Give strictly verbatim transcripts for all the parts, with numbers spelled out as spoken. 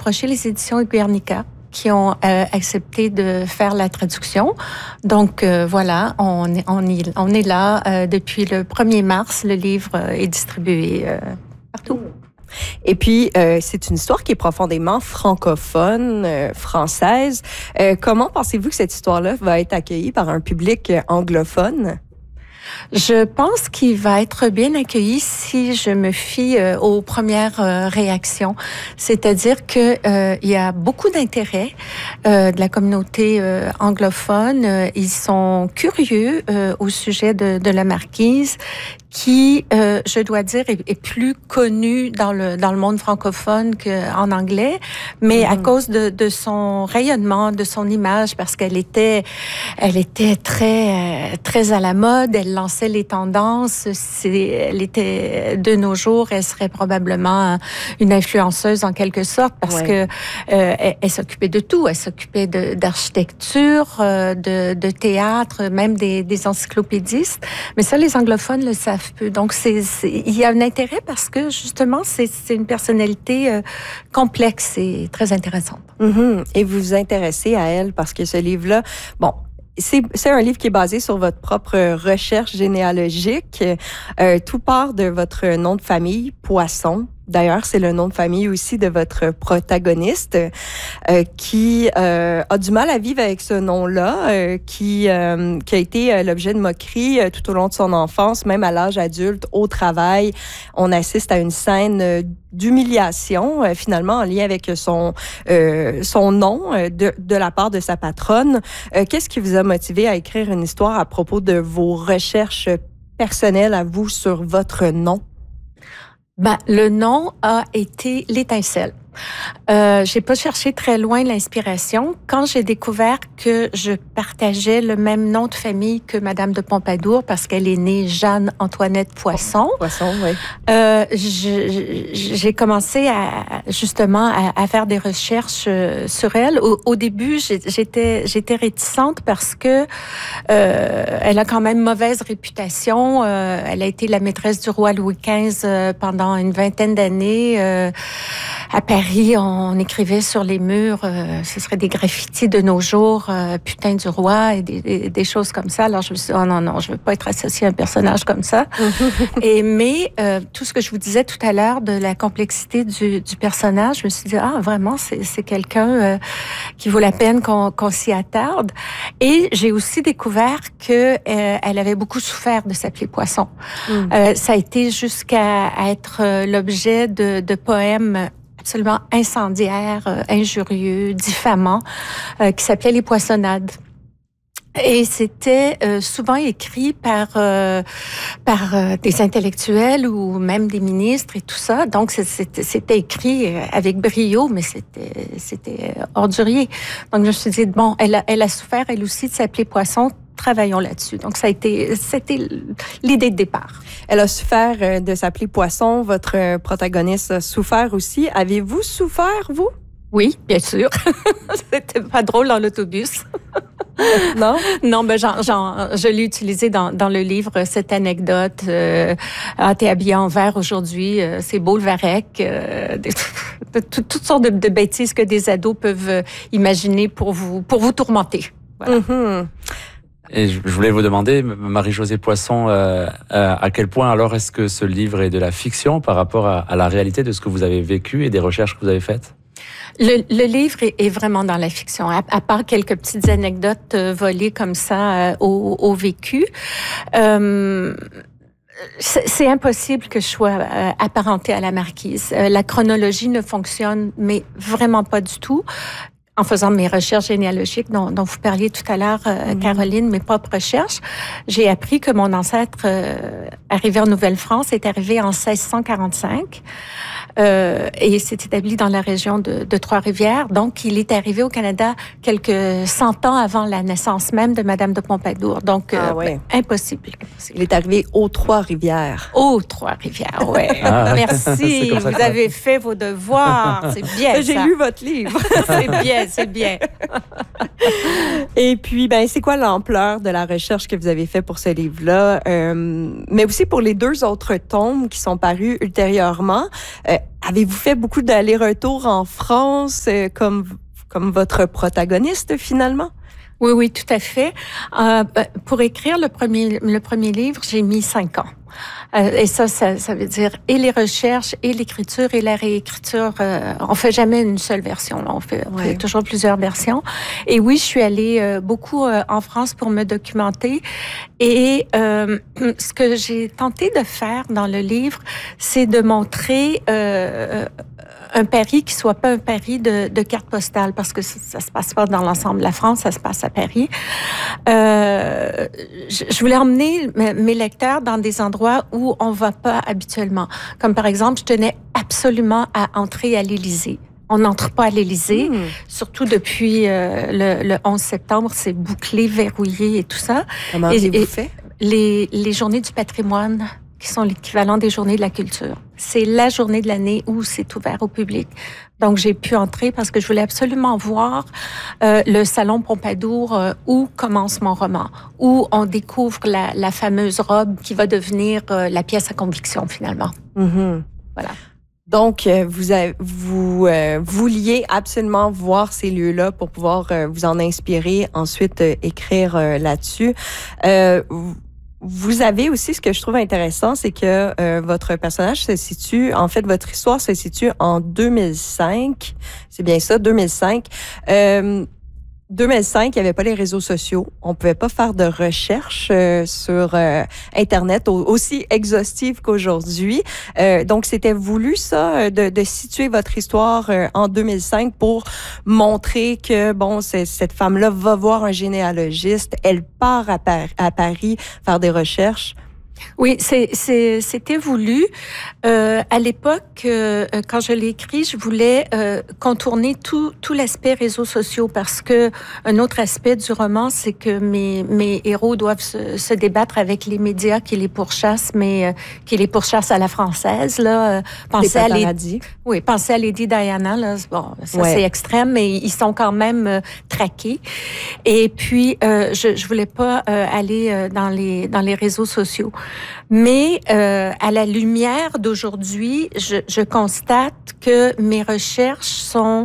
approché les éditions Guernica qui ont euh, accepté de faire la traduction. Donc euh, voilà, on est, on est, on est là euh, depuis le premier mars. Le livre euh, est distribué euh, partout. Et puis, euh, c'est une histoire qui est profondément francophone, euh, française. Euh, comment pensez-vous que cette histoire-là va être accueillie par un public anglophone? Je pense qu'il va être bien accueilli si je me fie euh, aux premières euh, réactions. C'est-à-dire que euh, il y a beaucoup d'intérêt euh, de la communauté euh, anglophone. Euh, ils sont curieux euh, au sujet de, de la marquise, qui, euh, je dois dire, est, est plus connue dans le dans le monde francophone qu'en anglais, mais mm-hmm. à cause de, de son rayonnement, de son image, parce qu'elle était elle était très très à la mode. Elle lançait les tendances. C'est, elle était de nos jours, elle serait probablement une influenceuse en quelque sorte parce ouais. que euh, elle, elle s'occupait de tout. Elle s'occupait de, d'architecture, euh, de, de théâtre, même des, des encyclopédistes. Mais ça, les anglophones le savent peu. Donc, c'est, c'est, il y a un intérêt parce que justement, c'est, c'est une personnalité euh, complexe et très intéressante. Mm-hmm. Et vous vous intéressez à elle parce que ce livre-là, bon. C'est, c'est un livre qui est basé sur votre propre recherche généalogique. Euh, tout part de votre nom de famille, Poisson. D'ailleurs, c'est le nom de famille aussi de votre protagoniste euh, qui euh, a du mal à vivre avec ce nom-là, euh, qui, euh, qui a été euh, l'objet de moqueries euh, tout au long de son enfance, même à l'âge adulte, au travail. On assiste à une scène euh, d'humiliation, euh, finalement, en lien avec son, euh, son nom euh, de, de la part de sa patronne. Euh, qu'est-ce qui vous a motivé à écrire une histoire à propos de vos recherches personnelles à vous sur votre nom? Ben, le nom a été l'étincelle. Euh, j'ai pas cherché très loin l'inspiration. Quand j'ai découvert que je partageais le même nom de famille que Madame de Pompadour, parce qu'elle est née Jeanne-Antoinette Poisson. Poisson, oui. Euh, je, j'ai commencé à, justement, à, à faire des recherches sur elle. Au, au début, j'étais, j'étais réticente parce que euh, elle a quand même mauvaise réputation. Euh, elle a été la maîtresse du roi Louis quinze pendant une vingtaine d'années. Euh, à Paris, on écrivait sur les murs, euh, ce serait des graffitis de nos jours, euh, putain du roi et des, des, des choses comme ça. Alors je me suis dit, oh non, non, je veux pas être associée à un personnage comme ça. et mais euh, tout ce que je vous disais tout à l'heure de la complexité du, du personnage, je me suis dit, ah vraiment, c'est, c'est quelqu'un euh, qui vaut la peine qu'on, qu'on s'y attarde. Et j'ai aussi découvert que euh, elle avait beaucoup souffert de s'appeler Poisson. Mm. Euh, ça a été jusqu'à être l'objet de, de poèmes absolument incendiaires, euh, injurieux, diffamants, euh, qui s'appelaient Les Poissonnades. Et c'était euh, souvent écrit par euh, par euh, des intellectuels ou même des ministres et tout ça. Donc c'était, c'était écrit avec brio, mais c'était c'était ordurier. Donc je me suis dit bon, elle a, elle a souffert elle aussi de s'appeler Poisson. Travaillons là-dessus. Donc, ça a été, c'était l'idée de départ. Elle a souffert de s'appeler Poisson. Votre protagoniste a souffert aussi. Avez-vous souffert, vous? Oui, bien sûr. C'était pas drôle dans l'autobus. Non? Non, ben, j'en, j'en, je l'ai utilisé dans, dans le livre, cette anecdote. Euh, ah, t'es habillée en vert aujourd'hui, euh, c'est beau le varech. Euh, des, toutes sortes de, de bêtises que des ados peuvent imaginer pour vous, pour vous tourmenter. Voilà. Mm-hmm. Et je voulais vous demander, Marie-Josée Poisson, euh, à quel point alors est-ce que ce livre est de la fiction par rapport à, à la réalité de ce que vous avez vécu et des recherches que vous avez faites? Le, le livre est, est vraiment dans la fiction, à, à part quelques petites anecdotes euh, volées comme ça euh, au, au vécu. Euh, c'est, c'est impossible que je sois euh, apparentée à la marquise. Euh, la chronologie ne fonctionne, mais vraiment pas du tout. En faisant mes recherches généalogiques dont, dont vous parliez tout à l'heure, euh, mmh. Caroline, mes propres recherches, j'ai appris que mon ancêtre euh, arrivé en Nouvelle-France est arrivé en seize cent quarante-cinq euh, et s'est établi dans la région de, de Trois-Rivières. Donc, il est arrivé au Canada quelques cent ans avant la naissance même de Madame de Pompadour. Donc, ah, euh, ouais. ben, impossible, impossible. Il est arrivé aux Trois-Rivières. Aux Trois-Rivières, oui. Ah, merci, vous avez fait vos devoirs. C'est bien J'ai ça. lu votre livre. C'est bien. C'est bien. Et puis, ben, c'est quoi l'ampleur de la recherche que vous avez fait pour ce livre-là, euh, mais aussi pour les deux autres tomes qui sont parus ultérieurement. Euh, avez-vous fait beaucoup d'allers-retours en France euh, comme, comme votre protagoniste, finalement? Oui, oui, tout à fait. Euh, pour écrire le premier, le premier livre, j'ai mis cinq ans. Euh, et ça, ça, ça veut dire et les recherches, et l'écriture, et la réécriture. Euh, on fait jamais une seule version. Là. On, fait, on ouais. fait toujours plusieurs versions. Et oui, je suis allée euh, beaucoup euh, en France pour me documenter. Et euh, ce que j'ai tenté de faire dans le livre, c'est de montrer euh, un Paris qui soit pas un Paris de, de carte postale, parce que ça, ça se passe pas dans l'ensemble de la France, ça se passe à Paris. Euh, je, je voulais emmener mes lecteurs dans des endroits où on va pas habituellement. Comme par exemple, je tenais absolument à entrer à l'Élysée. On n'entre pas à l'Élysée, mmh. surtout depuis euh, le, le onze septembre, c'est bouclé, verrouillé et tout ça. Comment avez-vous fait? Les, les journées du patrimoine, qui sont l'équivalent des journées de la culture. C'est la journée de l'année où c'est ouvert au public. Donc, j'ai pu entrer parce que je voulais absolument voir euh, le Salon Pompadour euh, où commence mon roman, où on découvre la, la fameuse robe qui va devenir euh, la pièce à conviction, finalement. Mm-hmm. Voilà. Donc, euh, vous avez, vous euh, vouliez absolument voir ces lieux-là pour pouvoir euh, vous en inspirer, ensuite euh, écrire euh, là-dessus. Euh, Vous avez aussi, ce que je trouve intéressant, c'est que euh, votre personnage se situe, en fait, votre histoire se situe en deux mille cinq. C'est bien ça, deux mille cinq. Euh, deux mille cinq, il n'y avait pas les réseaux sociaux. On pouvait pas faire de recherche euh, sur euh, Internet au, aussi exhaustive qu'aujourd'hui. Euh, donc, c'était voulu, ça, de, de situer votre histoire euh, en deux mille cinq pour montrer que, bon, c'est, cette femme-là va voir un généalogiste. Elle part à, Par- à Paris faire des recherches. Oui, c'est, c'est, c'était voulu. Euh, à l'époque, euh, quand je l'ai écrit, je voulais euh, contourner tout, tout l'aspect réseaux sociaux parce que un autre aspect du roman, c'est que mes, mes héros doivent se, se débattre avec les médias qui les pourchassent, mais euh, qui les pourchassent à la française. Là, pensez à Lady. Oui, pensez à Lady Diana. Là, bon, ça ouais. c'est extrême, mais ils sont quand même euh, traqués. Et puis, euh, je, je voulais pas euh, aller euh, dans les dans les réseaux sociaux. Mais euh, à la lumière d'aujourd'hui, je, je constate que mes recherches sont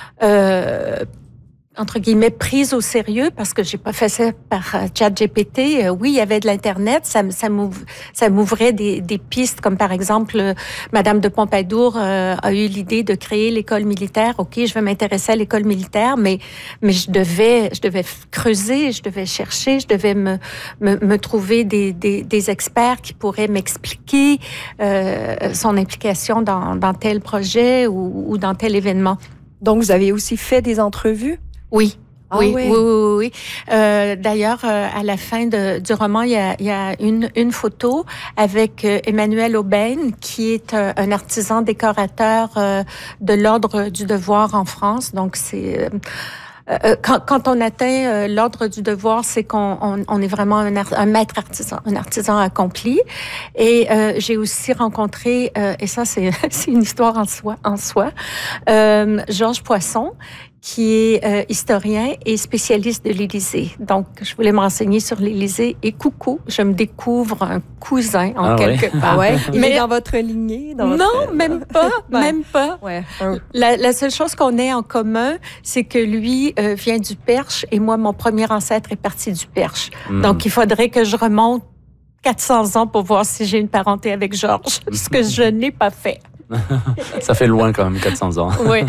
euh, entre guillemets prises au sérieux parce que j'ai pas fait ça par euh, ChatGPT. Euh, oui, il y avait de l'internet, ça, ça, m'ouvre, ça m'ouvrait des, des pistes comme par exemple, euh, Madame de Pompadour euh, a eu l'idée de créer l'école militaire. Ok, je vais m'intéresser à l'école militaire, mais mais je devais je devais creuser, je devais chercher, je devais me me, me trouver des, des des experts qui pourraient m'expliquer euh, son implication dans dans tel projet ou, ou dans tel événement. Donc, vous avez aussi fait des entrevues? Oui. Ah, oui, oui, oui, oui, oui. Euh, d'ailleurs, euh, à la fin de, du roman, il y a, il y a une, une photo avec euh, Emmanuel Aubin, qui est un, un artisan décorateur euh, de l'Ordre du Devoir en France. Donc, c'est... Euh, Euh, quand, quand on atteint euh, l'ordre du devoir, c'est qu'on on, on est vraiment un, art, un maître artisan, un artisan accompli. Et euh, j'ai aussi rencontré, euh, et ça c'est, c'est une histoire en soi, en soi, euh, Georges Poisson, qui est euh, historien et spécialiste de l'Élysée. Donc, je voulais me renseigner sur l'Élysée et coucou, je me découvre un cousin en ah quelque ouais. part. Ah ouais? Il Mais est dans votre lignée? Dans non, votre... même pas, ouais. même pas. Ouais. La, la seule chose qu'on ait en commun, c'est que lui euh, vient du Perche et moi, mon premier ancêtre est parti du Perche. Mmh. Donc, il faudrait que je remonte quatre cents ans pour voir si j'ai une parenté avec Georges, ce que je n'ai pas fait. Ça fait loin quand même, quatre cents ans. Oui.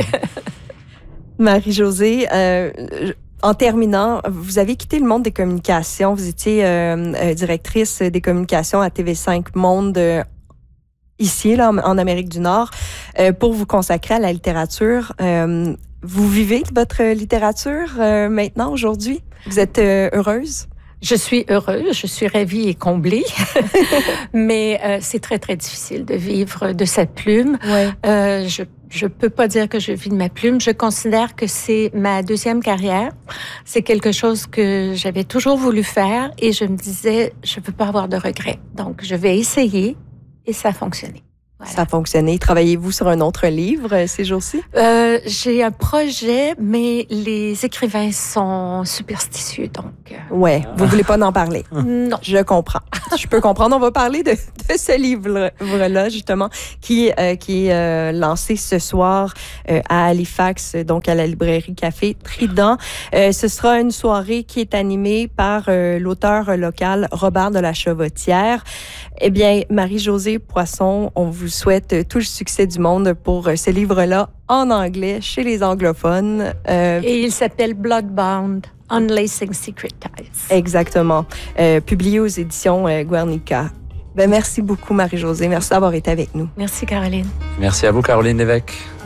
Marie-Josée, euh, en terminant, vous avez quitté le monde des communications. Vous étiez euh, directrice des communications à T V cinq Monde euh, ici, là, en, en Amérique du Nord, euh, pour vous consacrer à la littérature. Euh, vous vivez de votre littérature euh, maintenant, aujourd'hui? Vous êtes euh, heureuse? Je suis heureuse, je suis ravie et comblée, mais euh, c'est très, très difficile de vivre de cette plume. Ouais. Euh, je je peux pas dire que je vis de ma plume. Je considère que c'est ma deuxième carrière. C'est quelque chose que j'avais toujours voulu faire et je me disais, je veux pas avoir de regrets. Donc, je vais essayer et ça a fonctionné. Voilà. Ça a fonctionné. Travaillez-vous sur un autre livre euh, ces jours-ci? Euh, j'ai un projet, mais les écrivains sont superstitieux, donc... Euh... Ouais, vous voulez pas en parler? Non. Je comprends. Je peux comprendre. On va parler de, de ce livre-là, justement, qui, euh, qui est euh, lancé ce soir euh, à Halifax, donc à la librairie Café Trident. Euh, ce sera une soirée qui est animée par euh, l'auteur local Robert de la Chavotière. Eh bien, Marie-Josée Poisson, on vous souhaite tout le succès du monde pour ce livre-là en anglais chez les anglophones. Euh, Et il s'appelle Bloodbound, Unlacing Secret Ties. Exactement. Euh, publié aux éditions euh, Guernica. Ben, merci beaucoup, Marie-Josée. Merci d'avoir été avec nous. Merci, Caroline. Merci à vous, Caroline Lévesque.